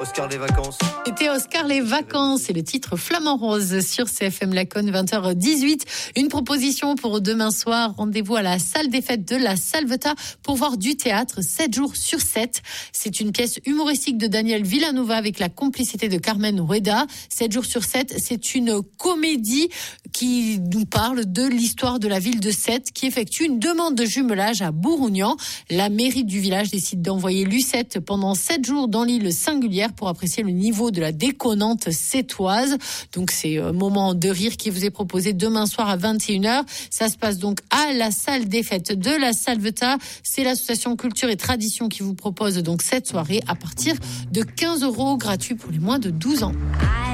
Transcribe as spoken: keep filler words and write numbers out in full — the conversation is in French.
Oscar les vacances. C'était Oscar les vacances et le titre Flamand Rose sur C F M Laconne, vingt heures dix-huit. Une proposition pour demain soir. Rendez-vous à la salle des fêtes de la Salvetat pour voir du théâtre sept jours sur sept. C'est une pièce humoristique de Daniel Villanova avec la complicité de Carmen Rueda. sept jours sur sept, c'est une comédie qui nous parle de l'histoire de la ville de Sète qui effectue une demande de jumelage à Bourgougnan. La mairie du village décide d'envoyer Lucette pendant sept jours dans l'île singulière pour apprécier le niveau de la déconnante sétoise. Donc c'est un moment de rire qui vous est proposé demain soir à vingt et une heures. Ça se passe donc à la salle des fêtes de la Salvetat. C'est l'association Culture et Tradition qui vous propose donc cette soirée à partir de quinze euros gratuit pour les moins de douze ans.